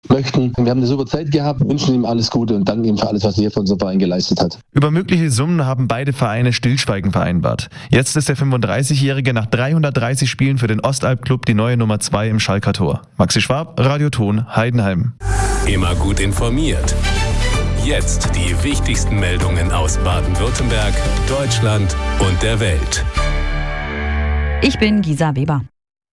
möchten. Wir haben eine super Zeit gehabt, wünschen ihm alles Gute und danken ihm für alles, was er hier für unseren Verein geleistet hat. Über mögliche Summen haben beide Vereine Stillschweigen vereinbart. Jetzt ist der 35-Jährige nach 330 Spielen für den Ostalb-Club die neue Nummer 2 im Schalker Tor. Maxi Schwab, Radio Ton, Heidenheim. Immer gut informiert. Jetzt die wichtigsten Meldungen aus Baden-Württemberg, Deutschland und der Welt. Ich bin Gisa Weber.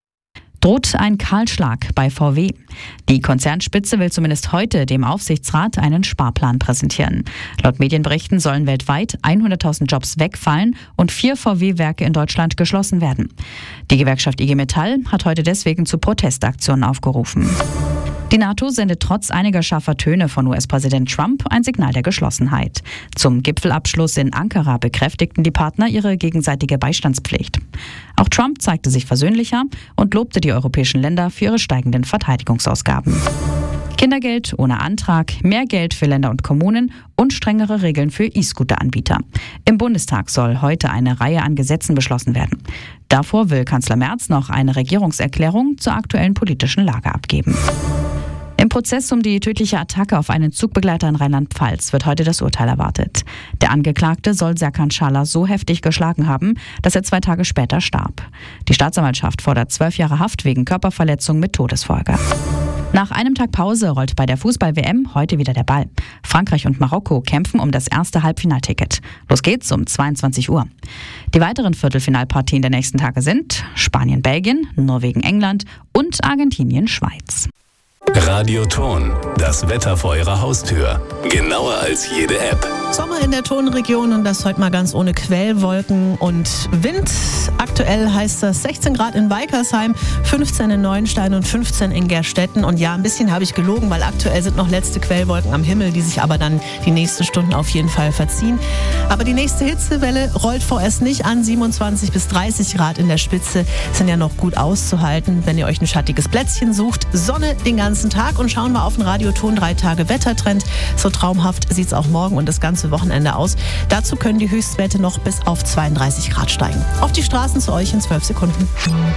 Droht ein Kahlschlag bei VW. Die Konzernspitze will zumindest heute dem Aufsichtsrat einen Sparplan präsentieren. Laut Medienberichten sollen weltweit 100.000 Jobs wegfallen und 4 VW-Werke in Deutschland geschlossen werden. Die Gewerkschaft IG Metall hat heute deswegen zu Protestaktionen aufgerufen. Die NATO sendet trotz einiger scharfer Töne von US-Präsident Trump ein Signal der Geschlossenheit. Zum Gipfelabschluss in Ankara bekräftigten die Partner ihre gegenseitige Beistandspflicht. Auch Trump zeigte sich versöhnlicher und lobte die europäischen Länder für ihre steigenden Verteidigungsausgaben. Kindergeld ohne Antrag, mehr Geld für Länder und Kommunen und strengere Regeln für E-Scooter-Anbieter. Im Bundestag soll heute eine Reihe an Gesetzen beschlossen werden. Davor will Kanzler Merz noch eine Regierungserklärung zur aktuellen politischen Lage abgeben. Im Prozess um die tödliche Attacke auf einen Zugbegleiter in Rheinland-Pfalz wird heute das Urteil erwartet. Der Angeklagte soll Serkan Schaller so heftig geschlagen haben, dass er 2 Tage später starb. Die Staatsanwaltschaft fordert 12 Jahre Haft wegen Körperverletzung mit Todesfolge. Nach einem Tag Pause rollt bei der Fußball-WM heute wieder der Ball. Frankreich und Marokko kämpfen um das erste Halbfinalticket. Los geht's um 22 Uhr. Die weiteren Viertelfinalpartien der nächsten Tage sind Spanien-Belgien, Norwegen-England und Argentinien-Schweiz. Radio Ton, das Wetter vor Ihrer Haustür. Genauer als jede App. Sommer in der Tonregion und das heute mal ganz ohne Quellwolken und Wind. Aktuell heißt das 16 Grad in Weikersheim, 15 in Neuenstein und 15 in Gerstetten. Und ja, ein bisschen habe ich gelogen, weil aktuell sind noch letzte Quellwolken am Himmel, die sich aber dann die nächsten Stunden auf jeden Fall verziehen. Aber die nächste Hitzewelle rollt vorerst nicht an. 27 bis 30 Grad in der Spitze sind ja noch gut auszuhalten, wenn ihr euch ein schattiges Plätzchen sucht. Sonne den ganzen Tag und schauen wir auf den Radioton 3 Tage Wettertrend. So traumhaft sieht es auch morgen und das ganze Wochenende aus. Dazu können die Höchstwerte noch bis auf 32 Grad steigen. Auf die Straßen zu euch in 12 Sekunden.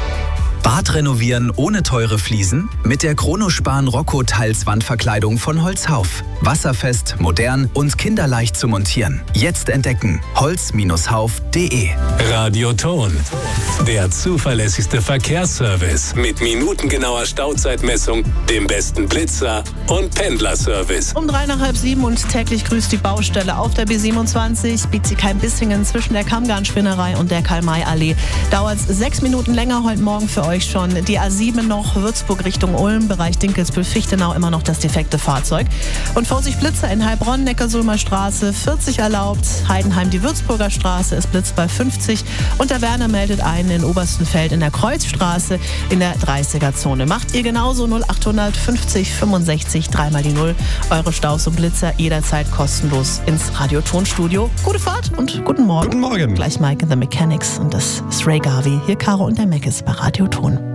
Bad renovieren ohne teure Fliesen? Mit der Kronospan Rocco Tiles Wandverkleidung von Holzhauf. Wasserfest, modern und kinderleicht zu montieren. Jetzt entdecken. holz-hauf.de. Radio Ton, der zuverlässigste Verkehrsservice mit minutengenauer Stauzeitmessung, dem besten Blitzer und Pendlerservice. Um 3 nach halb 7 und täglich grüßt die Baustelle auf der B27, Bietigheim-Bissingen zwischen der Kammgarnspinnerei und der Karl-May-Allee. Dauert es 6 Minuten länger heute Morgen für euch schon. Die A7 noch Würzburg Richtung Ulm, Bereich Dinkelsbühl-Fichtenau immer noch das defekte Fahrzeug. Und Vorsicht Blitzer in Heilbronn, Neckarsulmer Straße 40 erlaubt. Heidenheim die Würzburger Straße, es blitzt bei 50. Und der Werner meldet einen in Oberstenfeld in der Kreuzstraße in der 30er-Zone. Macht ihr genauso 0800 50 65 3 mal die 0. Eure Staus und Blitzer jederzeit kostenlos ins Radiotonstudio. Gute Fahrt und guten Morgen. Guten Morgen. Gleich Mike and the Mechanics und das ist Ray Garvey. Hier Caro und der Meckes bei Radio Ton.